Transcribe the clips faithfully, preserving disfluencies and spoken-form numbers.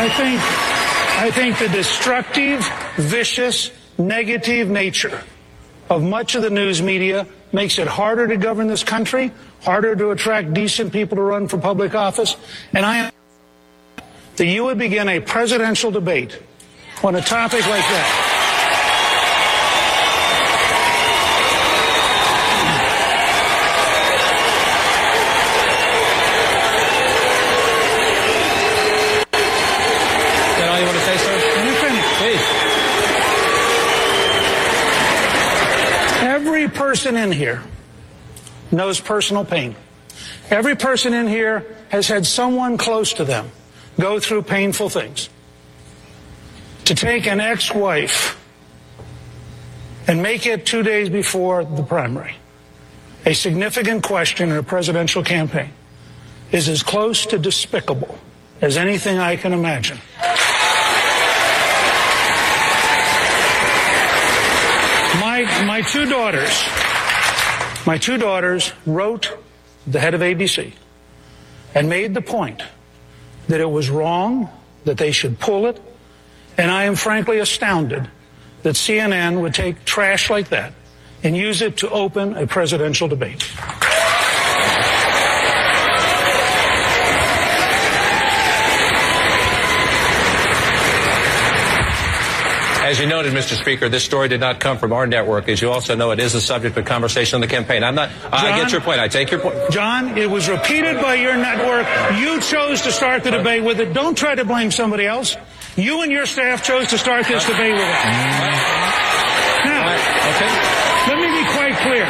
I think, I think the destructive, vicious, negative nature of much of the news media makes it harder to govern this country, harder to attract decent people to run for public office. And I am that you would begin a presidential debate on a topic like that. Every person in here knows personal pain. Every person in here has had someone close to them go through painful things. To take an ex-wife and make it two days before the primary a significant question in a presidential campaign is as close to despicable as anything I can imagine. My, my two daughters, my two daughters wrote the head of A B C and made the point that it was wrong, that they should pull it, and I am frankly astounded that C N N would take trash like that and use it to open a presidential debate. As you noted, Mister Speaker, this story did not come from our network. As you also know, it is a subject of conversation on the campaign. I'm not, John, I get your point. I take your point. John, it was repeated by your network. You chose to start the debate with it. Don't try to blame somebody else. You and your staff chose to start this debate with it. Now, okay. Let me be quite clear.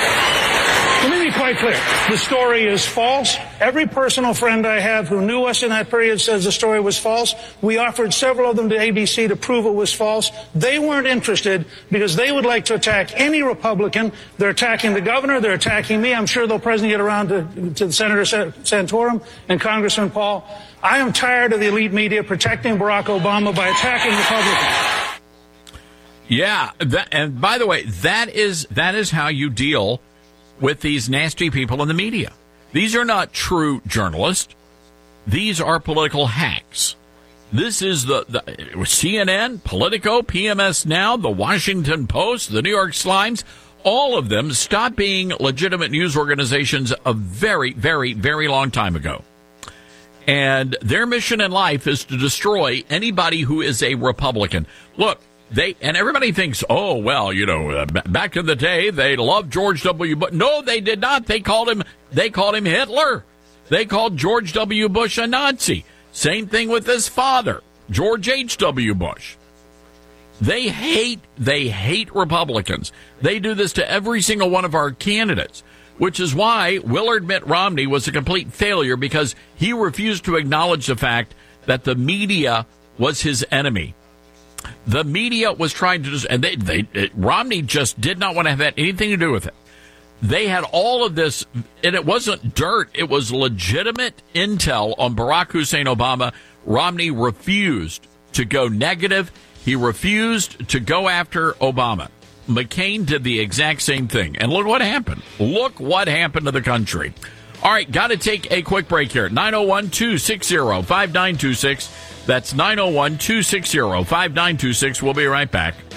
Let me be quite clear. The story is false. Every personal friend I have who knew us in that period says the story was false. We offered several of them to A B C to prove it was false. They weren't interested because they would like to attack any Republican. They're attacking the governor. They're attacking me. I'm sure they'll presently get around to, to Senator Santorum and Congressman Paul. I am tired of the elite media protecting Barack Obama by attacking Republicans. Yeah, that, and by the way, that is that is how you deal with these nasty people in the media. These are not true journalists. These are political hacks. This is the, the C N N, Politico, P M S Now, the Washington Post, the New York Slimes. All of them stopped being legitimate news organizations a very, very, very long time ago. And their mission in life is to destroy anybody who is a Republican. Look, They and everybody thinks, oh, well, you know, uh, b- back in the day, they loved George W. Bush. No, they did not. They called him they called him Hitler. They called George W. Bush a Nazi. Same thing with his father, George H W. Bush. They hate they hate Republicans. They do this to every single one of our candidates, which is why Willard Mitt Romney was a complete failure, because he refused to acknowledge the fact that the media was his enemy. The media was trying to, and they, they, it, Romney just did not want to have anything to do with it. They had all of this, and it wasn't dirt. It was legitimate intel on Barack Hussein Obama. Romney refused to go negative. He refused to go after Obama. McCain did the exact same thing. And look what happened. Look what happened to the country. All right, got to take a quick break here. nine oh one, two six zero, five nine two six. That's nine oh one, two six zero, five nine two six. We'll be right back.